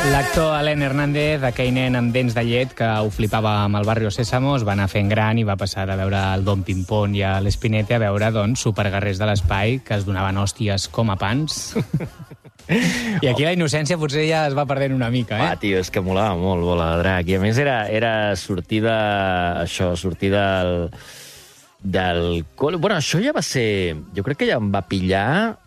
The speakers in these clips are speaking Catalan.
L'actor Alain Hernández, aquell nen amb dents de llet que ho flipava amb el Barrio Sésamo, es va anar fent gran i va passar de veure el Don Pimpón i a l'Espinete a veure, doncs, superguerrers de l'espai que es donaven hòsties com a pans. I aquí la innocència potser ja es va perdent una mica, eh? Tio, és que molava molt Bola de Drac. I a més era sortir del col·le. Bueno, això ja va ser... Jo crec que ja em va pillar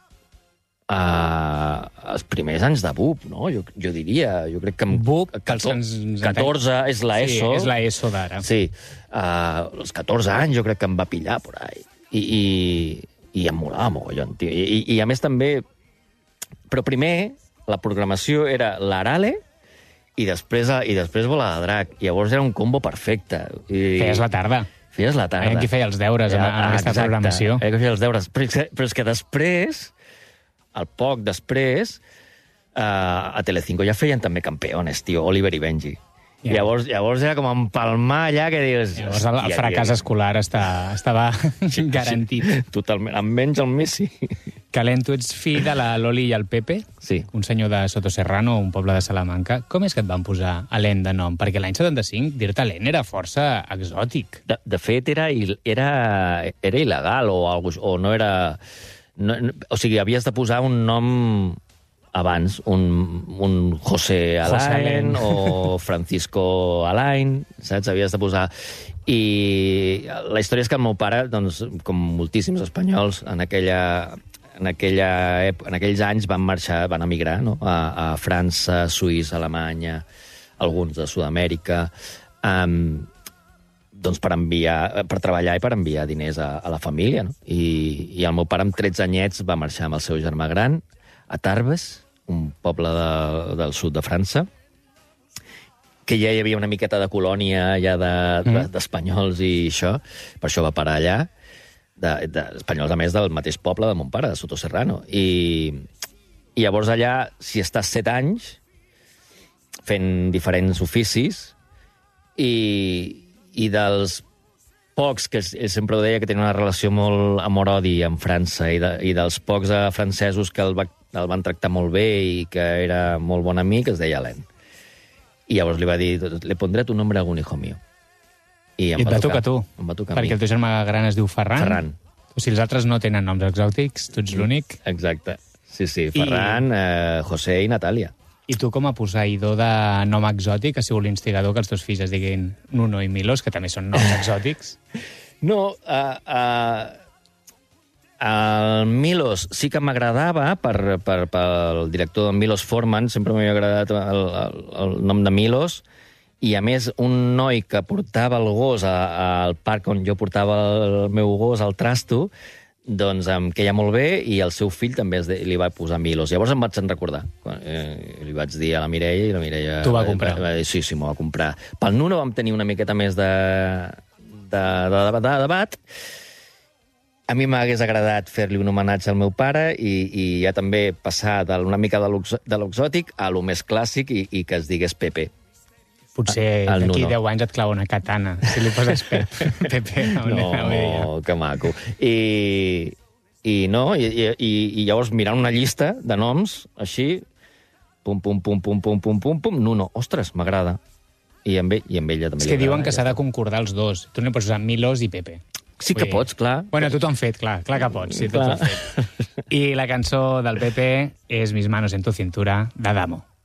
els primers anys de BUP, no? Jo diria. Jo crec que... BUP, 14 és l'ESO. Sí, és l'ESO d'ara. Sí. Als 14 anys jo crec que em va pillar por ahí. I em molava mogollon, tio. I a més també... Però primer, la programació era l'Arale i després Bola de Drac. I llavors era un combo perfecte. Feies la tarda. Feies la tarda. Qui feia els deures en aquesta programació. Qui feia els deures. Però és que després, poc després, a Telecinco ja feien també Campeones, tio, Oliver i Benji. I llavors era com empalmar allà que dius... Llavors el fracàs escolar estava garantit. Totalment, amb menys el Messi. Calent, tu ets fill de la Loli i el Pepe, sí. Un senyor de Sotoserrano, un poble de Salamanca. Com és que et van posar Alain de nom? Perquè l'any 75 dir-te Alain era força exòtic. De fet, era il·legal o no era... o sigui, havies de posar un nom abans, un José Alain o Francisco Alain, saps? Havies de posar... I la història és que el meu pare, doncs, com moltíssims espanyols, en aquells anys van emigrar, no? A França, Suïssa, Alemanya, alguns de Sud-amèrica, doncs per treballar i per enviar diners a la família, no? I el meu pare, amb 13 anyets, va marxar amb el seu germà gran a Tarbes, un poble del sud de França, que ja hi havia una miqueta de colònia ja d'espanyols i això, per això va parar allà, d'espanyols, a més, del mateix poble de mon pare, de Sotoserrano. I llavors allà, si estàs 7 anys, fent diferents oficis, i dels pocs, que ell sempre ho deia, que tenia una relació molt amor-odi amb França, i dels pocs francesos que el van tractar molt bé i que era molt bon amic, es deia Alain. I llavors li va dir, le pondré tu nombre a algún hijo mío. I em va tocar a tu. Em va tocar a mi. Perquè el teu germà gran es diu Ferran. Ferran. O sigui, els altres no tenen noms exòtics, tu ets l'únic. Exacte. Sí, Ferran, José i Natàlia. I tu, com a posseïdor de nom exòtic, has sigut l'instigador que els teus fills es diguin Nuno i Milos, que també són noms exòtics? No, el Milos sí que m'agradava pel director de Milos Forman, sempre m'havia agradat el nom de Milos, i a més un noi que portava el gos al parc on jo portava el meu gos al trasto, doncs em queia molt bé, i el seu fill també li va posar Milos. Llavors em vaig recordar. Li vaig dir a la Mireia, i la Mireia... T'ho va comprar. Sí, m'ho va comprar. Pel Nuno vam tenir una miqueta més de debat. A mi m'hagués agradat fer-li un homenatge al meu pare i ja també passar una mica de l'exòtic a lo més clàssic i que es digués Pepe. Potser d'aquí 10 anys et clava una katana, si li poses Pepe. No, que maco. I llavors mirant una llista de noms, així, pum, Nuno, ostres, m'agrada. I amb ella també. És que diuen que s'ha de concordar els dos. Tu no pots usar Milos i Pepe. Sí que pots, clar. Bueno, tu t'ho han fet, clar que pots. Sí, tu t'ho han fet. I la cançó del Pepe és Mis manos en tu cintura, d'Adamo.